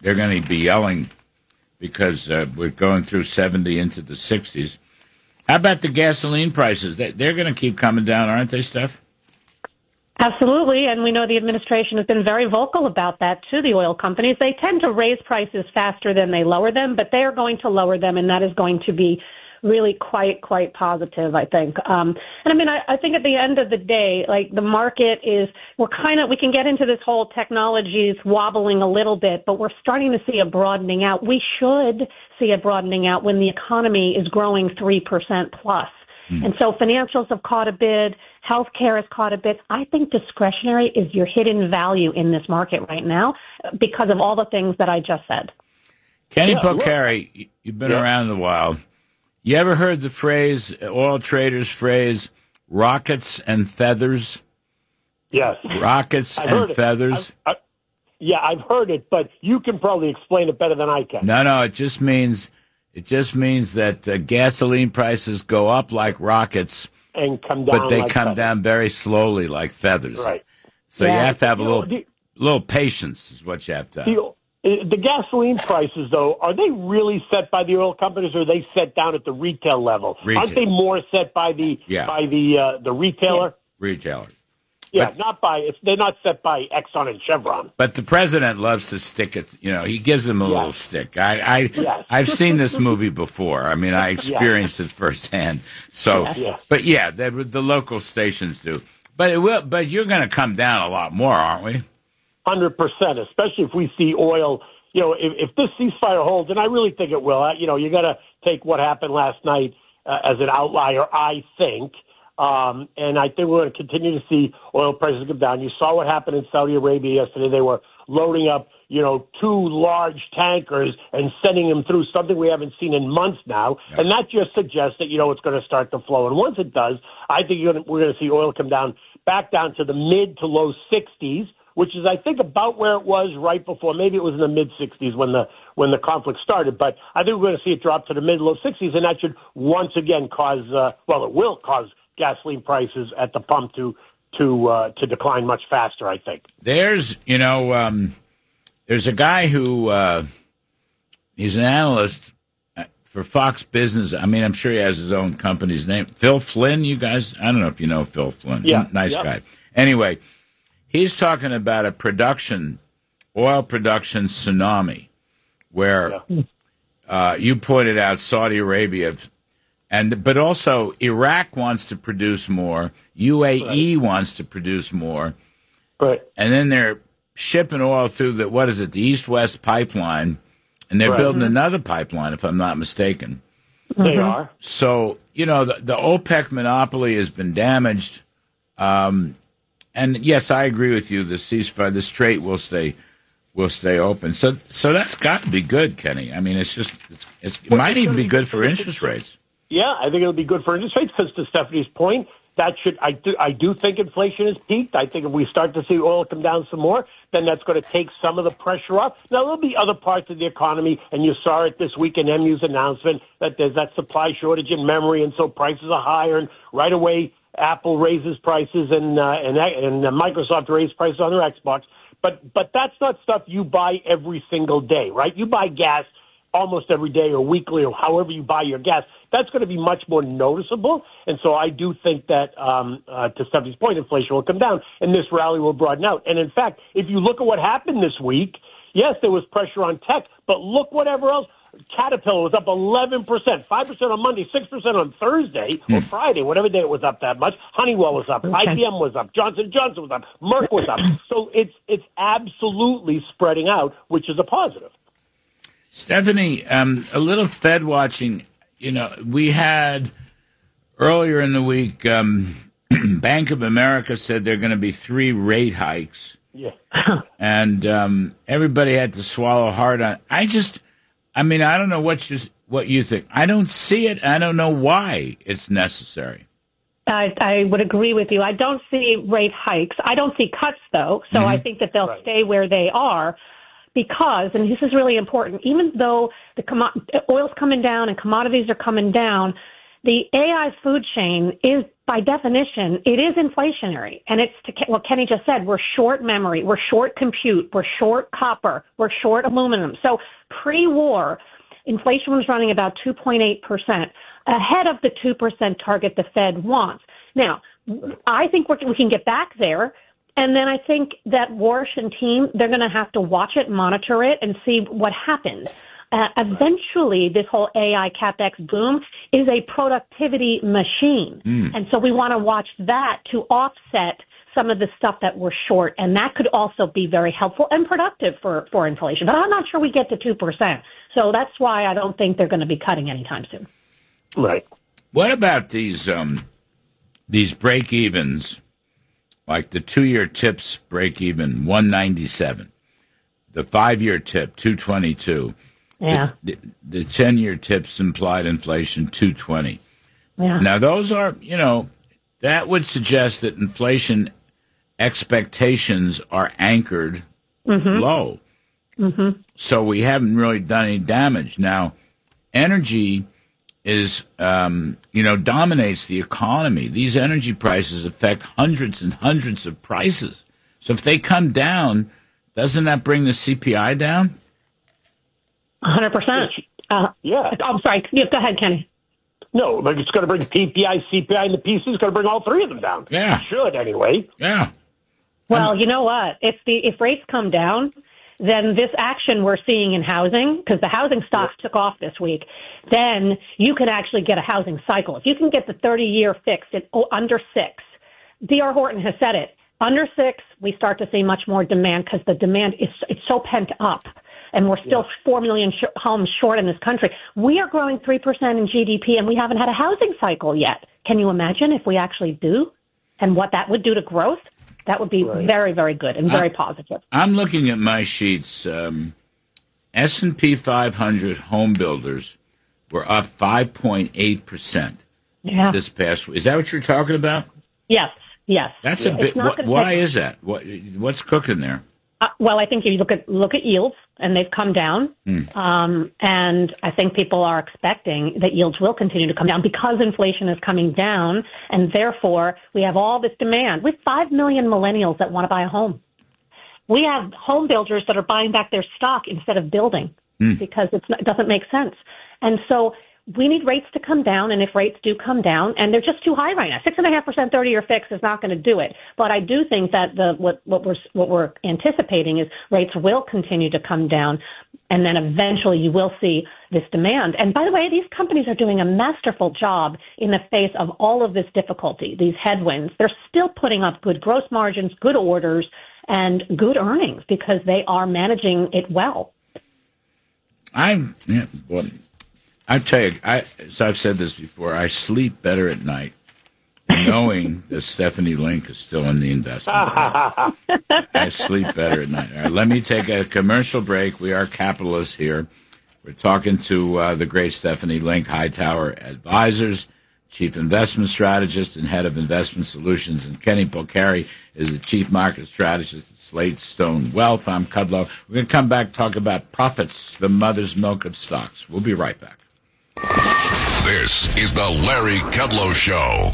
they're going to be yelling because we're going through 70 into the 60s. How about the gasoline prices? They're going to keep coming down, aren't they, Steph? Absolutely, and we know the administration has been very vocal about that to the oil companies. They tend to raise prices faster than they lower them, but they are going to lower them, and that is going to be really quite positive, I think. And I mean, I think at the end of the day, like the market is, we can get into this whole technologies wobbling a little bit, but we're starting to see a broadening out. We should see a broadening out when the economy is growing 3% plus. And so financials have caught a bid. Healthcare has caught a bid. I think discretionary is your hidden value in this market right now because of all the things that I just said. Kenny Pocari, you've been around a while. You ever heard the phrase, oil traders phrase, rockets and feathers? Yes. Rockets and feathers? I've heard it, but you can probably explain it better than I can. No, it just means that gasoline prices go up like rockets and come down, but they like come feathers. Down very slowly like feathers. Right. So you have to have a little patience is what you have to have. The gasoline prices, though, are they really set by the oil companies, or are they set down at the retail level? Aren't they more set by the retailer? Retailer. Yeah, they're not set by Exxon and Chevron. But the president loves to stick it. He gives them a little stick. I've seen this movie before. I mean, I experienced it firsthand. So, but the local stations do. But you're going to come down a lot more, aren't we? 100%, especially if we see oil. If this ceasefire holds, and I really think it will. You got to take what happened last night as an outlier, I think. And I think we're going to continue to see oil prices come down. You saw what happened in Saudi Arabia yesterday. They were loading up, 2 large tankers and sending them through, something we haven't seen in months now. Yep. And that just suggests that, it's going to start to flow. And once it does, I think we're going to see oil come back down to the mid to low 60s, which is, I think, about where it was right before. Maybe it was in the mid-60s when the conflict started. But I think we're going to see it drop to the mid-low 60s, and that should once again cause, it will cause gasoline prices at the pump to decline much faster, I think. There's a guy who he's an analyst for Fox Business. I mean, I'm sure he has his own company's name. Phil Flynn, you guys? I don't know if you know Phil Flynn. Yeah. Nice guy. Anyway, he's talking about a oil production tsunami where you pointed out Saudi Arabia, but also Iraq wants to produce more. UAE wants to produce more. Right. And then they're shipping oil through the East-West pipeline, and they're building another pipeline, if I'm not mistaken. They are. So, the OPEC monopoly has been damaged. And yes, I agree with you. The ceasefire, the strait will stay open. So that's got to be good, Kenny. I mean, it might even be good for interest rates. Yeah, I think it'll be good for interest rates because, to Stephanie's point, I do think inflation has peaked. I think if we start to see oil come down some more, then that's going to take some of the pressure off. Now, there'll be other parts of the economy, and you saw it this week in MU's announcement that there's that supply shortage in memory, and so prices are higher, and right away Apple raises prices and Microsoft raises prices on their Xbox. But that's not stuff you buy every single day, right? You buy gas almost every day or weekly or however you buy your gas. That's going to be much more noticeable. And so I do think that, to Stephanie's point, inflation will come down and this rally will broaden out. And in fact, if you look at what happened this week, yes, there was pressure on tech, but look whatever else. Caterpillar was up 11%, 5% on Monday, 6% on Thursday or Friday, whatever day it was up that much. Honeywell was up, IBM was up, Johnson & Johnson was up, Merck was up. So it's absolutely spreading out, which is a positive. Stephanie, a little Fed watching. We had earlier in the week, Bank of America said there are going to be 3 rate hikes. Yeah. And everybody had to swallow hard on. I don't know what you think. I don't see it. I don't know why it's necessary. I would agree with you. I don't see rate hikes. I don't see cuts, though. So I think that they'll stay where they are. Because, and this is really important, even though oil's coming down and commodities are coming down, the AI food chain is, by definition, it is inflationary. And it's to what Kenny just said. We're short memory. We're short compute. We're short copper. We're short aluminum. So pre-war, inflation was running about 2.8%, ahead of the 2% target the Fed wants. Now, I think we can get back there. And then I think that Warsh and team, they're going to have to watch it, monitor it, and see what happens. Eventually, this whole AI CapEx boom is a productivity machine. And so we want to watch that to offset some of the stuff that we're short. And that could also be very helpful and productive for inflation. But I'm not sure we get to 2%. So that's why I don't think they're going to be cutting anytime soon. Right. What about these break-evens, like the 2-year tips break-even, 197, the 5-year tip, 222. Yeah. The 10-year tips implied inflation, 220. Yeah. Now, those are, that would suggest that inflation expectations are anchored low. So we haven't really done any damage. Now, energy is, dominates the economy. These energy prices affect hundreds and hundreds of prices. So if they come down, doesn't that bring the CPI down? 100%. Yeah. I'm sorry. Go ahead, Kenny. No, but it's going to bring PPI, CPI, and the PC is going to bring all three of them down. Yeah. It should, anyway. Yeah. Well, you know what? If rates come down, then this action we're seeing in housing, because the housing stocks took off this week, then you can actually get a housing cycle. If you can get the 30-year fixed at under 6, D.R. Horton has said it, under 6, we start to see much more demand because the demand it's so pent up. And we're still 4 million homes short in this country. We are growing 3% in GDP, and we haven't had a housing cycle yet. Can you imagine if we actually do, and what that would do to growth? That would be very, very good and very positive. I'm looking at my sheets. S&P 500 home builders were up 5.8% this past week. Is that what you're talking about? Yes. That's a bit. Why is that? What's cooking there? Well, I think you look at yields, and they've come down. And I think people are expecting that yields will continue to come down because inflation is coming down, and therefore we have all this demand. We have 5 million millennials that want to buy a home. We have home builders that are buying back their stock instead of building because it doesn't make sense. And so we need rates to come down, and if rates do come down, and they're just too high right now, 6.5% 30-year fix is not going to do it. But I do think that what we're anticipating is rates will continue to come down, and then eventually you will see this demand. And by the way, these companies are doing a masterful job in the face of all of this difficulty, these headwinds. They're still putting up good gross margins, good orders, and good earnings because they are managing it well. I tell you, as I've said this before, I sleep better at night knowing that Stephanie Link is still in the investment. I sleep better at night. All right, let me take a commercial break. We are capitalists here. We're talking to the great Stephanie Link, Hightower Advisors, Chief Investment Strategist and Head of Investment Solutions, and Kenny Polcari is the Chief Market Strategist at Slate Stone Wealth. I'm Kudlow. We're going to come back and talk about profits, the mother's milk of stocks. We'll be right back. This is the Larry Kudlow Show.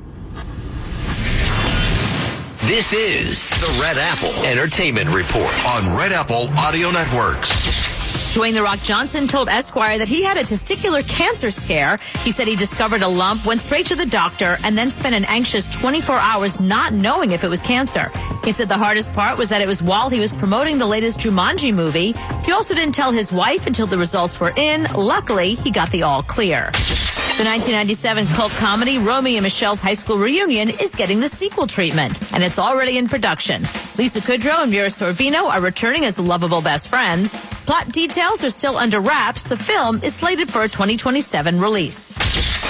This is the Red Apple Entertainment Report on Red Apple Audio Networks. Dwayne "The Rock" Johnson told Esquire that he had a testicular cancer scare. He said he discovered a lump, went straight to the doctor, and then spent an anxious 24 hours not knowing if it was cancer. He said the hardest part was that it was while he was promoting the latest Jumanji movie. He also didn't tell his wife until the results were in. Luckily, he got the all clear. The 1997 cult comedy Romy and Michelle's High School Reunion is getting the sequel treatment, and it's already in production. Lisa Kudrow and Mira Sorvino are returning as the lovable best friends. Plot details are still under wraps. The film is slated for a 2027 release.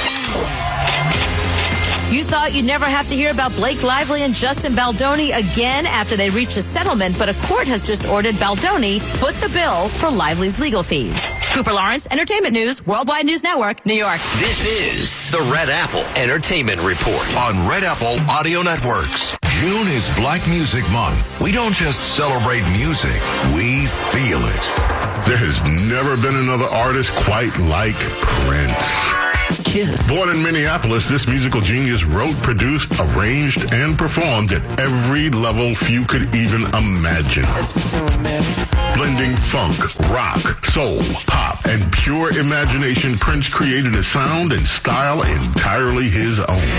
You thought you'd never have to hear about Blake Lively and Justin Baldoni again after they reached a settlement, but a court has just ordered Baldoni foot the bill for Lively's legal fees. Cooper Lawrence, Entertainment News, Worldwide News Network, New York. This is the Red Apple Entertainment Report on Red Apple Audio Networks. June is Black Music Month. We don't just celebrate music, we feel it. There has never been another artist quite like Prince. Kiss. Born in Minneapolis, this musical genius wrote, produced, arranged, and performed at every level few could even imagine. Blending funk, rock, soul, pop, and pure imagination, Prince created a sound and style entirely his own.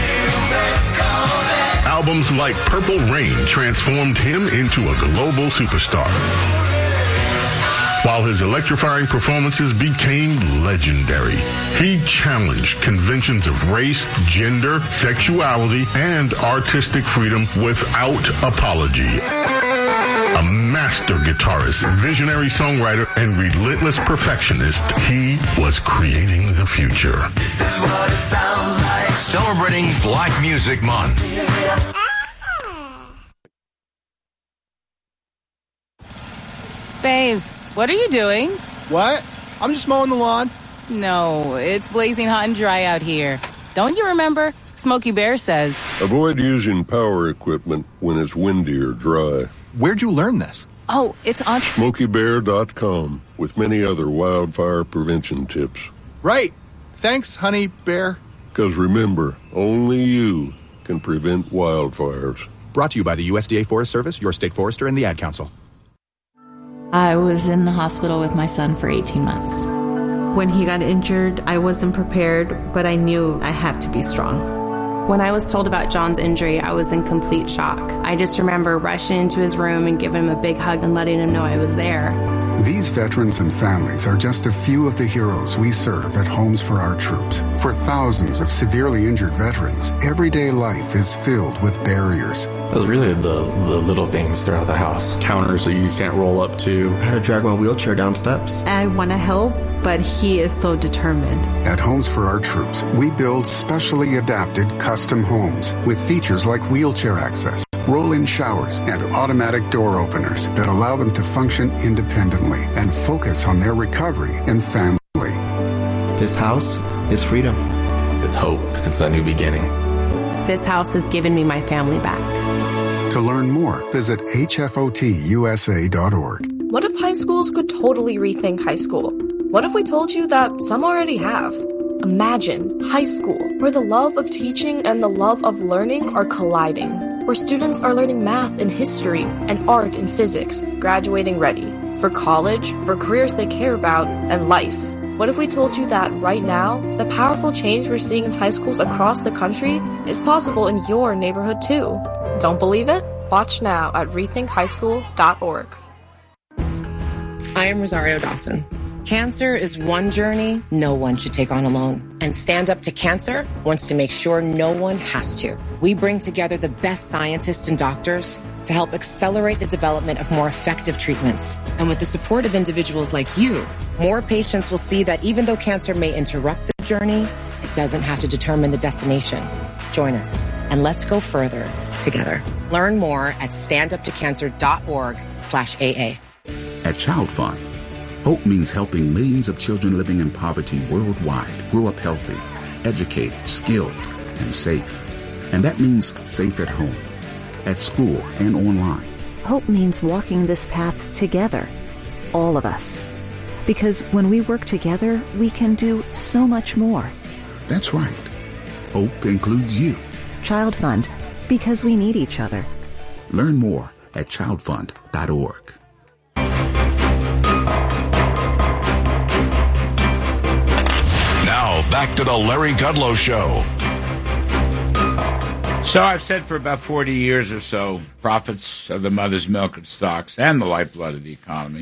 Albums like Purple Rain transformed him into a global superstar, while his electrifying performances became legendary. He challenged conventions of race, gender, sexuality, and artistic freedom without apology. A master guitarist, visionary songwriter, and relentless perfectionist, he was creating the future. This is what it sounds like. Celebrating Black Music Month. Babes, what are you doing? What? I'm just mowing the lawn. No, it's blazing hot and dry out here. Don't you remember? Smokey Bear says, avoid using power equipment when it's windy or dry. Where'd you learn this? oh, it's on SmokeyBear.com with many other wildfire prevention tips. Right. Thanks, Honey Bear. Because remember, only you can prevent wildfires. Brought to you by the USDA Forest Service, your state forester, and the Ad Council. I was in the hospital with my son for 18 months. When he got injured, I wasn't prepared, but I knew I had to be strong. When I was told about John's injury, I was in complete shock. I just remember rushing into his room and giving him a big hug and letting him know I was there. These veterans and families are just a few of the heroes we serve at Homes for Our Troops. For thousands of severely injured veterans, everyday life is filled with barriers. It was really the little things throughout the house. Counters that you can't roll up to. How to drag my wheelchair down steps. I want to help, but he is so determined. At Homes for Our Troops, we build specially adapted custom homes with features like wheelchair access, roll-in showers, and automatic door openers that allow them to function independently and focus on their recovery and family. This house is freedom. It's hope. It's a new beginning. This house has given me my family back. To learn more, visit hfotusa.org. What if high schools could totally rethink high school? What if we told you that some already have? Imagine high school, where the love of teaching and the love of learning are colliding, where students are learning math and history and art and physics, graduating ready for college, for careers they care about, and life. What if we told you that right now, the powerful change we're seeing in high schools across the country is possible in your neighborhood too? Don't believe it? Watch now at rethinkhighschool.org. I am Rosario Dawson. Cancer is one journey no one should take on alone. And Stand Up to Cancer wants to make sure no one has to. We bring together the best scientists and doctors to help accelerate the development of more effective treatments. And with the support of individuals like you, more patients will see that even though cancer may interrupt the journey, it doesn't have to determine the destination. Join us and let's go further together. Learn more at standuptocancer.org/AA. At Child Fund, hope means helping millions of children living in poverty worldwide grow up healthy, educated, skilled, and safe. And that means safe at home, at school, and online. Hope means walking this path together, all of us. Because when we work together, we can do so much more. That's right. Hope includes you. Child Fund, because we need each other. Learn more at childfund.org. Now, back to the Larry Kudlow Show. So I've said for about 40 years or so, profits are the mother's milk of stocks and the lifeblood of the economy.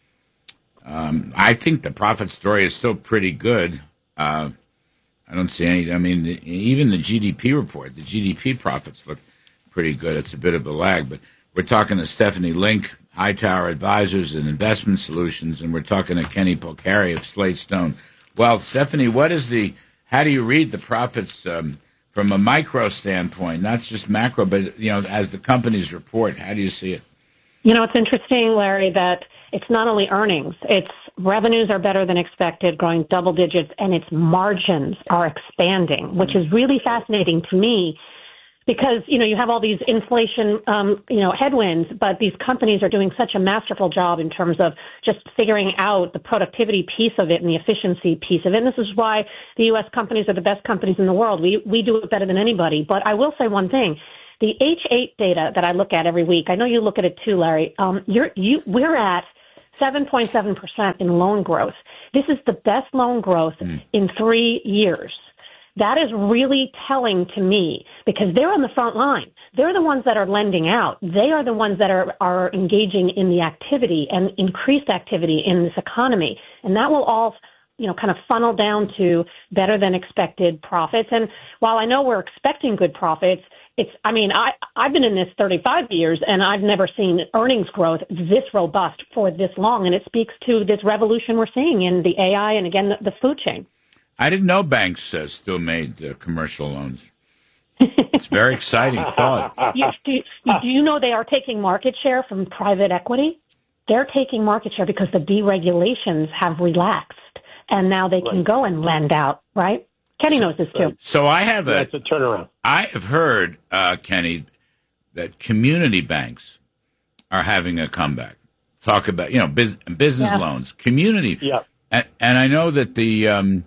I think the profit story is still pretty good. I don't see any. I mean, even the GDP report, the GDP profits look pretty good. It's a bit of a lag, but we're talking to Stephanie Link, Hightower Advisors and Investment Solutions, and we're talking to Kenny Polcari of Slate Stone. Well, Stephanie, how do you read the profits from a micro standpoint, not just macro, but, as the companies report? How do you see it? It's interesting, Larry, that it's not only earnings, it's revenues are better than expected, growing double digits, and its margins are expanding, which is really fascinating to me because, you have all these inflation, headwinds, but these companies are doing such a masterful job in terms of just figuring out the productivity piece of it and the efficiency piece of it. And this is why the U.S. companies are the best companies in the world. We do it better than anybody. But I will say one thing. The H8 data that I look at every week, I know you look at it too, Larry, we're at 7.7% in loan growth. This is the best loan growth in 3 years. That is really telling to me because they're on the front line. They're the ones that are lending out. They are the ones that are engaging in the activity and increased activity in this economy. And that will all, kind of funnel down to better than expected profits. And while I know we're expecting good profits, I've been in this 35 years and I've never seen earnings growth this robust for this long. And it speaks to this revolution we're seeing in the AI and, again, the food chain. I didn't know banks still made commercial loans. It's a very exciting thought. Do you know they are taking market share from private equity? They're taking market share because the deregulations have relaxed, and now they can go and lend out, right? Kenny knows this, too. So that's a turnaround. I have heard, Kenny, that community banks are having a comeback. Talk about, business loans, community. Yeah. And I know that the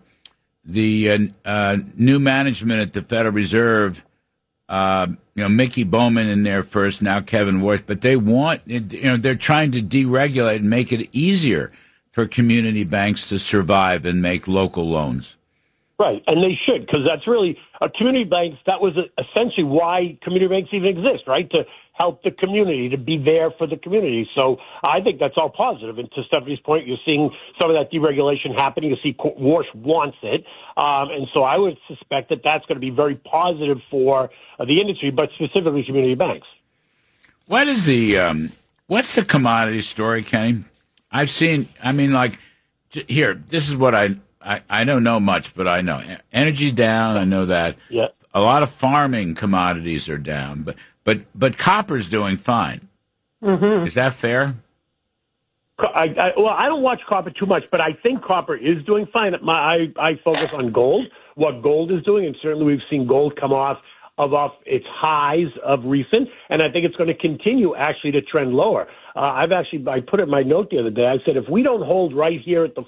new management at the Federal Reserve, Mickey Bowman in there first, now Kevin Warsh, but they want, they're trying to deregulate and make it easier for community banks to survive and make local loans. Right, and they should, because that's really community banks. That was essentially why community banks even exist, right? To help the community, to be there for the community. So I think that's all positive. And to Stephanie's point, you're seeing some of that deregulation happening. You see Warsh wants it. And so I would suspect that that's going to be very positive for the industry, but specifically community banks. What is what's the commodity story, Kenny? Here, this is what I don't know much, but I know energy down. I know that. Yeah. A lot of farming commodities are down, but copper's doing fine. Mm-hmm. Is that fair? I don't watch copper too much, but I think copper is doing fine. I focus on gold, what gold is doing, and certainly we've seen gold come off its highs of recent, and I think it's going to continue actually to trend lower. I put it in my note the other day. I said if we don't hold right here at the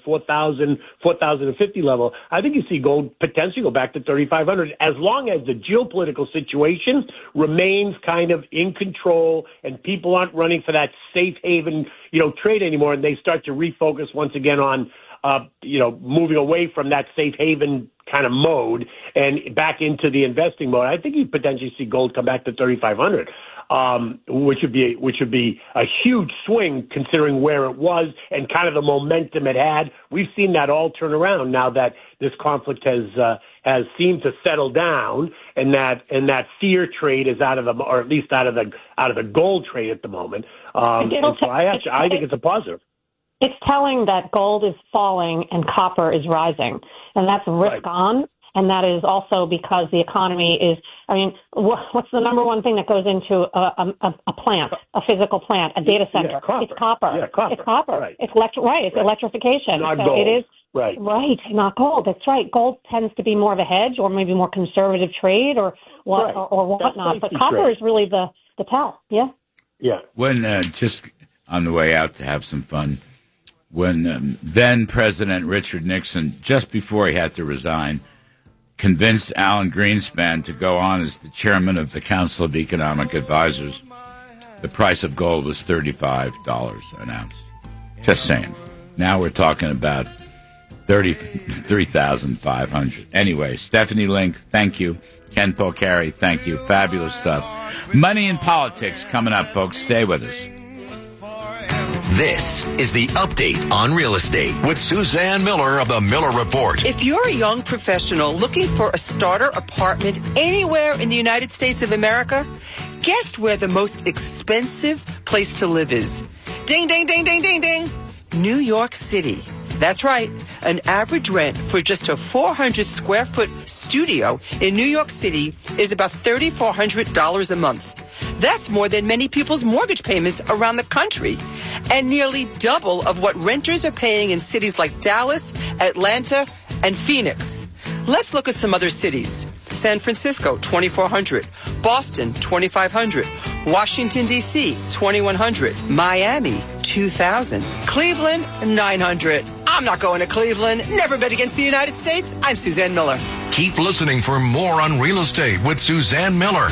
4,050 level, I think you see gold potentially go back to 3,500 as long as the geopolitical situation remains kind of in control and people aren't running for that safe haven, trade anymore, and they start to refocus once again on moving away from that safe haven kind of mode and back into the investing mode. I think you potentially see gold come back to 3,500, which would be a huge swing considering where it was and kind of the momentum it had. We've seen that all turn around now that this conflict has seemed to settle down, and that fear trade is out of the gold trade at the moment. And so I think it's a positive. It's telling that gold is falling and copper is rising, and that's risk on, and that is also because the economy is, what's the number one thing that goes into a plant, a physical plant, a data center? Yeah, copper. It's copper. Yeah, copper. It's copper. Right. It's electrification. Not so gold. It is, right, not gold. That's right. Gold tends to be more of a hedge or maybe more conservative trade or whatnot, but copper trade. is really the tell, yeah? Yeah. When, just on the way out to have some fun, when then President Richard Nixon, just before he had to resign, convinced Alan Greenspan to go on as the chairman of the Council of Economic Advisors, the price of gold was $35 an ounce. Just saying. Now we're talking about $33,500. Anyway, Stephanie Link, thank you. Ken Polcari, thank you. Fabulous stuff. Money and politics coming up, folks. Stay with us. This is the Update on Real Estate with Suzanne Miller of the Miller Report. If you're a young professional looking for a starter apartment anywhere in the United States of America, guess where the most expensive place to live is? Ding, ding, ding, ding, ding, ding. New York City. That's right. An average rent for just a 400 square foot studio in New York City is about $3,400 a month. That's more than many people's mortgage payments around the country, and nearly double of what renters are paying in cities like Dallas, Atlanta, and Phoenix. Let's look at some other cities. San Francisco, 2,400. Boston, 2,500. Washington, D.C., 2,100. Miami, 2,000. Cleveland, 900. I'm not going to Cleveland. Never bet against the United States. I'm Suzanne Miller. Keep listening for more on real estate with Suzanne Miller.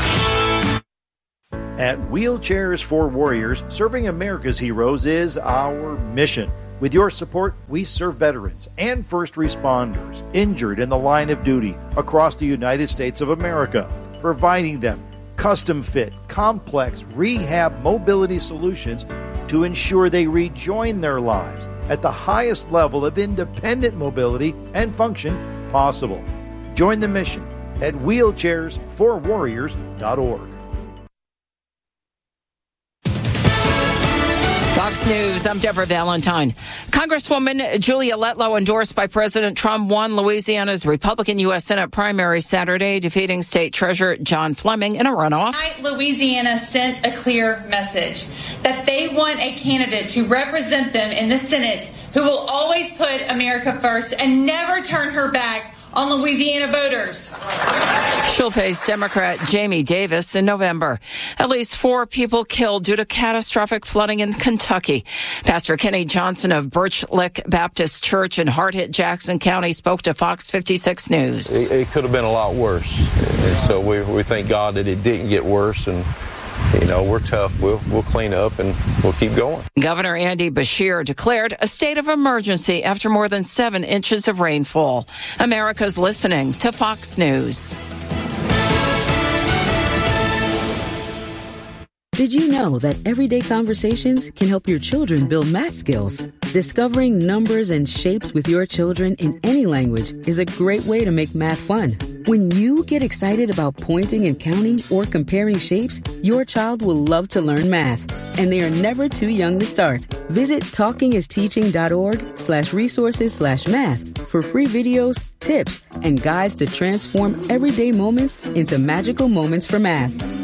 At Wheelchairs for Warriors, serving America's heroes is our mission. With your support, we serve veterans and first responders injured in the line of duty across the United States of America, providing them custom-fit, complex rehab mobility solutions to ensure they rejoin their lives at the highest level of independent mobility and function possible. Join the mission at wheelchairsforwarriors.org. Fox News, I'm Deborah Valentine. Congresswoman Julia Letlow, endorsed by President Trump, won Louisiana's Republican U.S. Senate primary Saturday, defeating State Treasurer John Fleming in a runoff. Tonight, Louisiana sent a clear message that they want a candidate to represent them in the Senate who will always put America first and never turn her back on Louisiana voters. She'll face Democrat Jamie Davis in November. At least 4 people killed due to catastrophic flooding in Kentucky. Pastor Kenny Johnson of Birch Lick Baptist Church in hard-hit Jackson County spoke to Fox 56 News. It could have been a lot worse. And so we thank God that it didn't get worse. And we're tough. We'll clean up and we'll keep going. Governor Andy Beshear declared a state of emergency after more than 7 inches of rainfall. America's listening to Fox News. Did you know that everyday conversations can help your children build math skills? Discovering numbers and shapes with your children in any language is a great way to make math fun. When you get excited about pointing and counting or comparing shapes, your child will love to learn math. And they are never too young to start. Visit talkingisteaching.org/resources/math for free videos, tips, and guides to transform everyday moments into magical moments for math.